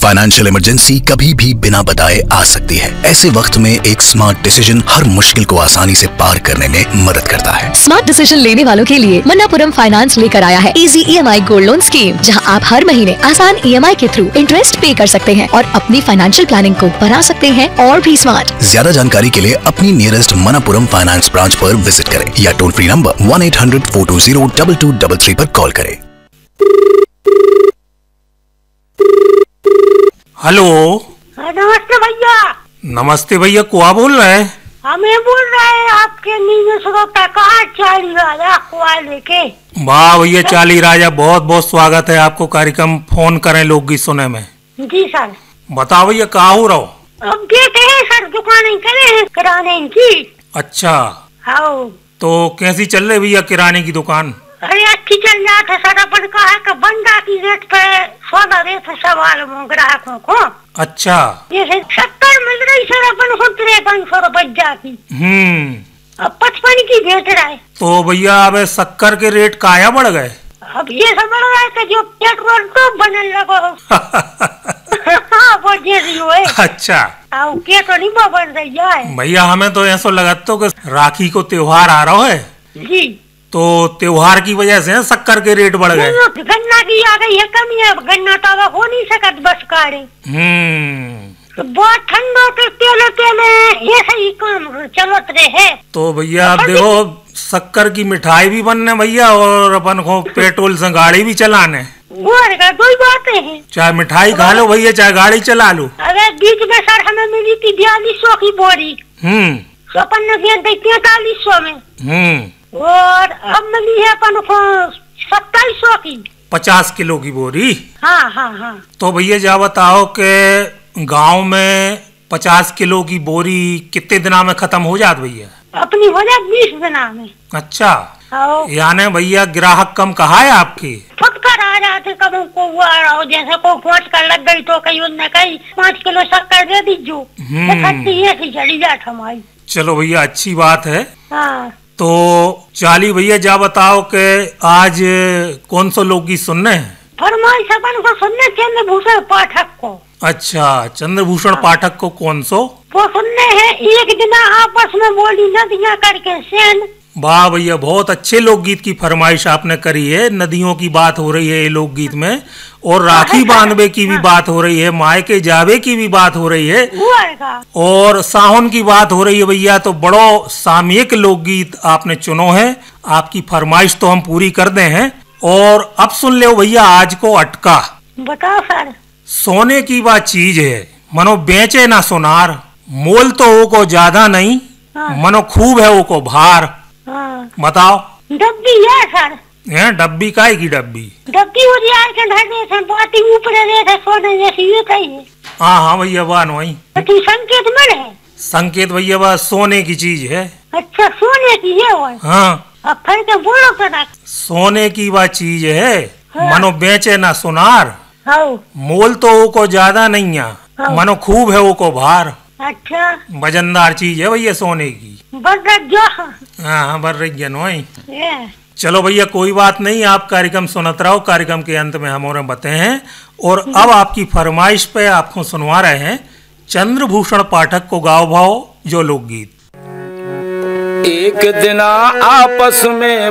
Financial emergency कभी भी बिना बताए आ सकती है। ऐसे वक्त में एक स्मार्ट डिसीजन हर मुश्किल को आसानी से पार करने में मदद करता है। स्मार्ट डिसीजन लेने वालों के लिए मन्नापुरम फाइनेंस लेकर आया है easy EMI gold loan scheme, जहां आप हर महीने आसान EMI के थ्रू इंटरेस्ट पे कर सकते हैं और अपनी फाइनेंशियल प्लानिंग को बना सकते हैं और भी स्मार्ट। ज्यादा जानकारी के लिए अपनी नियरेस्ट मन्नापुरम फाइनेंस ब्रांच पर विजिट करें या टोल फ्री नंबर 1-800-420-2233 पर कॉल करें। हेलो। नमस्ते भैया। नमस्ते भैया, कुआ बोल रहे हैं? हमें बोल रहे हैं आपके नीचे श्रोता कहाँ चाली राजा कुआ लेके। वाह भैया, चाली राजा, बहुत बहुत स्वागत है आपको कार्यक्रम फोन करें लोकगीत सुने में। जी सर। बताओ भैया, कहाँ हो रहो? अब बैठे हैं सर, दुकानें करे हैं किराने की। अच्छा, हाँ। तो कैसी चल रही भैया किराने की दुकान? अरे अच्छी चल जाते सर, अपन का है कि बंदा की रेट पे सौदा देते सवाल ग्राहकों को। अच्छा, जैसे 70 मिल रही सर अपन को 5300 रुपया की। अब 55 की बेच रहा है। तो भैया अब शक्कर के रेट काया बढ़ गए? अब ये समझ रहा है कि जो पेट्रोल तो बनने लगो। वो जैसी है। अच्छा, के तो नहीं बन रही है भैया, हमें तो ऐसा लगता तो कि राखी को त्योहार आ रहा है जी, तो त्योहार की वजह से शक्कर के रेट बढ़ गए। गन्ना की आ गई है कमी है, गन्ना तो अब हो नहीं सकत बस कारे। तो बहुत ठंडो के तेले ऐसे ही काम चलत रहे। तो भैया अब देखो, शक्कर की मिठाई भी बनने भैया और अपन को पेट्रोल से गाड़ी भी चलाने। दो ही बातें हैं, चाहे मिठाई खा लो भैया, चाहे गाड़ी चला लो। अरे बीच में सर हमें मिली थी 4200 की बोरी, तो अपन ने दिया 4300 में, और अब मिली है अपन को 2700 की 50 किलो की बोरी। हाँ हाँ हाँ। तो भैया जा बताओ कि गांव में 50 किलो की बोरी कितने दिना में खत्म हो जात भैया? अपनी हो जाए 20 दिना में। अच्छा, यानी भैया ग्राहक कम कहा है आपकी? फटकर आ जाते कब को, जैसे को 5 का लग गई तो कहीं उनने कही 5 किलो शक्कर दे दीजो, ऐसी चली जात हमारी। चलो भैया, अच्छी बात है। हाँ। तो चाली भैया जा बताओ कि आज कौन सा लोकगीत सुनने हैं? फरमाइश अपन को सुनने चंद्रभूषण पाठक को। अच्छा, चंद्रभूषण पाठक को कौन सो? वो सुनने हैं एक दिन आपस में बोली नदियाँ करके सेन। वाह भैया, बहुत अच्छे लोकगीत की फरमाइश आपने करी है। नदियों की बात हो रही है ये लोकगीत में, और राखी बांधवे की भी बात हो रही है, मायके जावे की भी बात हो रही है, और सावन की बात हो रही है भैया। तो बड़ो सामयिक लोकगीत आपने चुनो है, आपकी फरमाइश तो हम पूरी कर दे हैं। और अब सुन ले भैया आज को अटका। बताओ सर। सोने की बात चीज है, मनो बेचे ना सोनार, मोल तो वो को ज्यादा नहीं, मनो खूब है वो को भार। बताओ। डब्बी है सर। डब्बी काहे की डब्बी? डब्बी वो यार के घर में थे, बाती ऊपर रहे थे सोने जैसी ये कही। हाँ हाँ भैया, बान वही। तो संकेत में है? संकेत भैया बा सोने की चीज है। अच्छा, सोने की है वो? हाँ। अब फिर के बोलो तो। सोने की बात चीज है, मनो बेचे ना सोनार, मोल तो वो को ज्यादा नहीं है, मनो खूब है वो को भार। अच्छा, वजनदार चीज है भैया सोने की। हाँ, बर रही। चलो भैया, कोई बात नहीं, आप कार्यक्रम सुनत रहो। कार्यक्रम के अंत में हम और बते हैं, और अब आपकी फरमाइश पे आपको सुनवा रहे हैं चंद्रभूषण पाठक को गाओ भाव जो लोकगीत। एक दिन आपस में